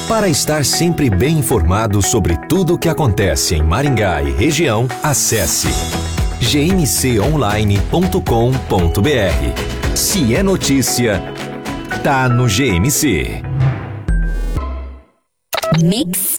Para estar sempre bem informado sobre tudo o que acontece em Maringá e região, acesse gmconline.com.br. Se é notícia, tá no GMC. Mix